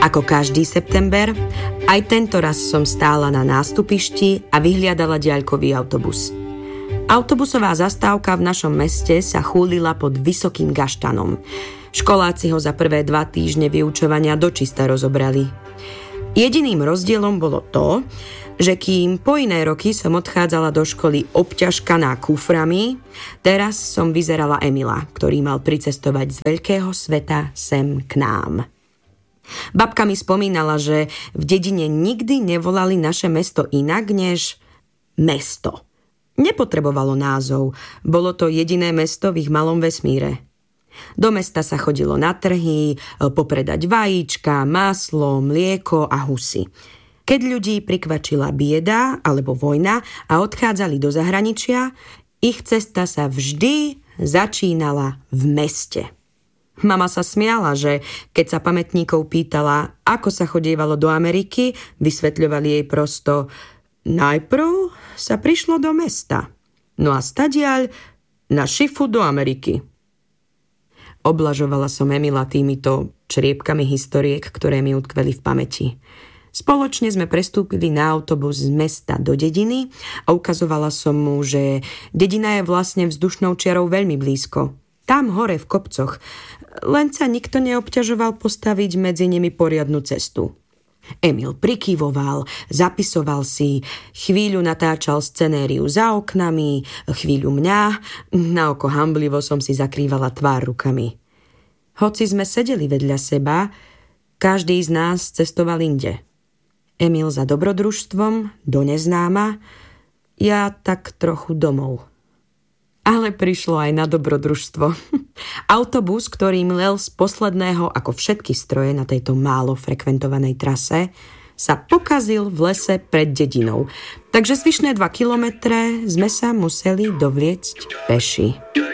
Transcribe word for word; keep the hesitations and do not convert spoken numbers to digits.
Ako každý september, aj tento raz som stála na nástupišti a vyhliadala diaľkový autobus. Autobusová zastávka v našom meste sa chúlila pod vysokým gaštanom. Školáci ho za prvé dva týždne vyučovania dočista rozobrali. Jediným rozdielom bolo to, že kým po iné roky som odchádzala do školy obťažkaná kuframi, teraz som vyzerala Emila, ktorý mal pricestovať z veľkého sveta sem k nám. Babka mi spomínala, že v dedine nikdy nevolali naše mesto inak než mesto. Nepotrebovalo názov, bolo to jediné mesto v ich malom vesmíre. Do mesta sa chodilo na trhy, popredať vajíčka, maslo, mlieko a husy. Keď ľudí prikvačila bieda alebo vojna a odchádzali do zahraničia, ich cesta sa vždy začínala v meste. Mama sa smiala, že keď sa pamätníkov pýtala, ako sa chodievalo do Ameriky, vysvetľovali jej prosto: najprv sa prišlo do mesta, no a stadiaľ na šifu do Ameriky. Oblažovala som Emila týmito čriepkami historiek, ktoré mi utkveli v pamäti. Spoločne sme prestúpili na autobus z mesta do dediny a ukazovala som mu, že dedina je vlastne vzdušnou čiarou veľmi blízko. Tam hore v kopcoch, len sa nikto neobťažoval postaviť medzi nimi poriadnu cestu. Emil prikyvoval, zapisoval si, chvíľu natáčal scenériu za oknami, chvíľu mňa, na oko hamblivo som si zakrývala tvár rukami. Hoci sme sedeli vedľa seba, každý z nás cestoval inde. Emil za dobrodružstvom, do neznáma, ja tak trochu domov. Ale prišlo aj na dobrodružstvo. Autobus, ktorý mlel z posledného ako všetky stroje na tejto málo frekventovanej trase, sa pokazil v lese pred dedinou. Takže zvyšné dva kilometre sme sa museli dovliecť peši.